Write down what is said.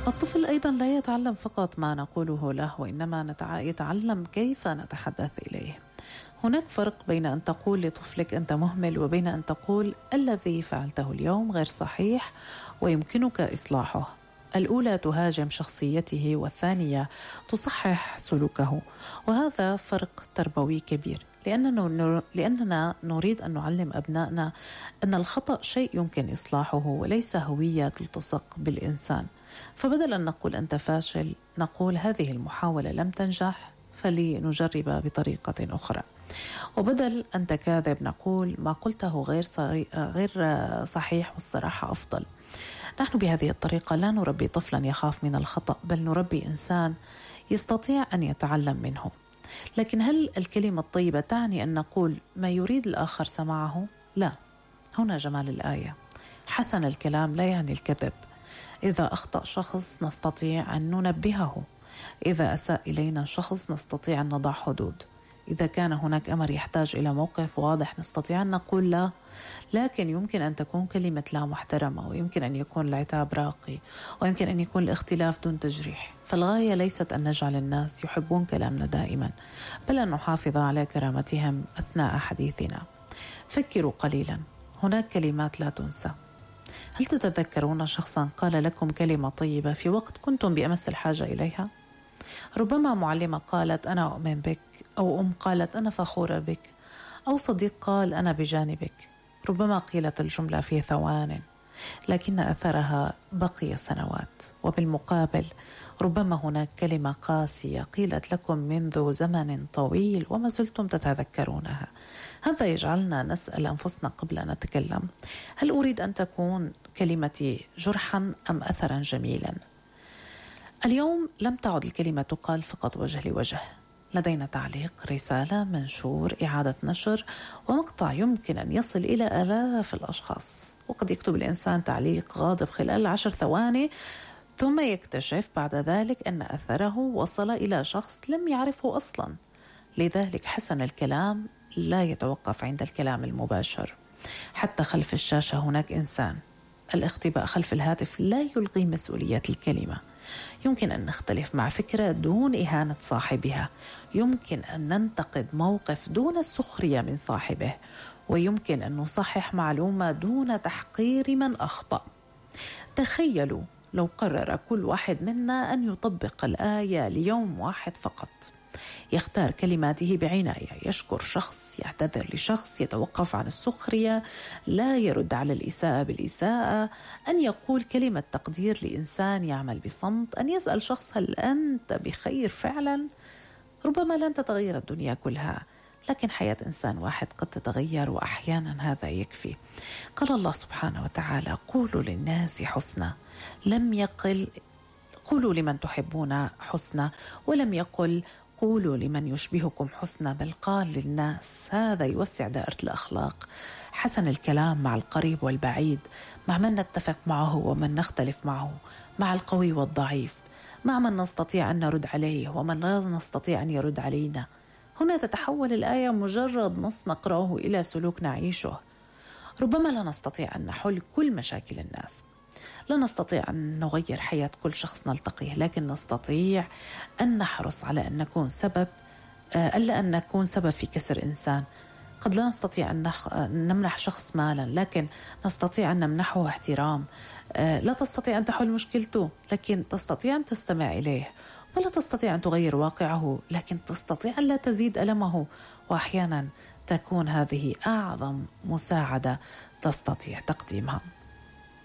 الطفل أيضا لا يتعلم فقط ما نقوله له، وإنما يتعلم كيف نتحدث إليه. هناك فرق بين أن تقول لطفلك أنت مهمل وبين أن تقول الذي فعلته اليوم غير صحيح ويمكنك إصلاحه. الأولى تهاجم شخصيته والثانية تصحح سلوكه، وهذا فرق تربوي كبير، لأننا نريد أن نعلم أبنائنا أن الخطأ شيء يمكن إصلاحه وليس هوية تلتصق بالإنسان. فبدل أن نقول أنت فاشل نقول هذه المحاولة لم تنجح فلنجرب بطريقة أخرى. وبدل أنت كاذب نقول ما قلته غير صحيح والصراحة أفضل. نحن بهذه الطريقة لا نربي طفلا يخاف من الخطأ، بل نربي إنسان يستطيع أن يتعلم منه. لكن هل الكلمة الطيبة تعني أن نقول ما يريد الآخر سماعه؟ لا، هنا جمال الآية. حسن الكلام لا يعني الكذب. إذا أخطأ شخص نستطيع أن ننبهه، إذا أساء إلينا شخص نستطيع أن نضع حدود، إذا كان هناك أمر يحتاج إلى موقف واضح نستطيع أن نقول لا. لكن يمكن أن تكون كلمة لا محترمة، ويمكن أن يكون العتاب راقي، ويمكن أن يكون الاختلاف دون تجريح. فالغاية ليست أن نجعل الناس يحبون كلامنا دائما، بل أن نحافظ على كرامتهم أثناء حديثنا. فكروا قليلا، هناك كلمات لا تنسى. هل تتذكرون شخصا قال لكم كلمة طيبة في وقت كنتم بأمس الحاجة إليها؟ ربما معلمة قالت أنا أؤمن بك، أو أم قالت أنا فخورة بك، أو صديق قال أنا بجانبك. ربما قيلت الجملة في ثوان، لكن أثرها بقي سنوات. وبالمقابل ربما هناك كلمة قاسية قيلت لكم منذ زمن طويل وما زلتم تتذكرونها. هذا يجعلنا نسأل أنفسنا قبل أن نتكلم، هل أريد أن تكون كلمتي جرحا أم أثرا جميلا؟ اليوم لم تعد الكلمة تقال فقط وجه لوجه، لدينا تعليق، رسالة، منشور، إعادة نشر، ومقطع يمكن أن يصل إلى آلاف الأشخاص. وقد يكتب الإنسان تعليق غاضب خلال 10 ثواني، ثم يكتشف بعد ذلك أن أثره وصل إلى شخص لم يعرفه أصلا. لذلك حسن الكلام لا يتوقف عند الكلام المباشر. حتى خلف الشاشة هناك إنسان. الاختباء خلف الهاتف لا يلغي مسؤولية الكلمة. يمكن أن نختلف مع فكرة دون إهانة صاحبها، يمكن أن ننتقد موقف دون السخرية من صاحبه، ويمكن أن نصحح معلومة دون تحقير من أخطأ. تخيلوا لو قرر كل واحد منا أن يطبق الآية ليوم واحد فقط، يختار كلماته بعناية، يشكر شخص، يعتذر لشخص، يتوقف عن السخرية، لا يرد على الإساءة بالإساءة، أن يقول كلمة تقدير لإنسان يعمل بصمت، أن يسأل شخص هل أنت بخير فعلا. ربما لن تتغير الدنيا كلها، لكن حياة إنسان واحد قد تتغير، وأحيانا هذا يكفي. قال الله سبحانه وتعالى قولوا للناس حسنا، لم يقل قولوا لمن تحبون حسنا، ولم يقل قولوا لمن يشبهكم حسنا، بل قال للناس. هذا يوسع دائرة الأخلاق. حسن الكلام مع القريب والبعيد، مع من نتفق معه ومن نختلف معه، مع القوي والضعيف، مع من نستطيع أن نرد عليه ومن لا نستطيع أن يرد علينا. هنا تتحول الآية مجرد نص نقرأه إلى سلوك نعيشه. ربما لا نستطيع أن نحل كل مشاكل الناس، لا نستطيع أن نغير حياة كل شخص نلتقيه، لكن نستطيع أن نحرص على أن نكون سبب ألا أن نكون سبب في كسر إنسان. قد لا نستطيع أن نمنح شخص مالا، لكن نستطيع أن نمنحه احترام. لا تستطيع أن تحل مشكلته، لكن تستطيع أن تستمع إليه. ولا تستطيع أن تغير واقعه، لكن تستطيع أن لا تزيد ألمه. وأحيانا تكون هذه أعظم مساعدة تستطيع تقديمها.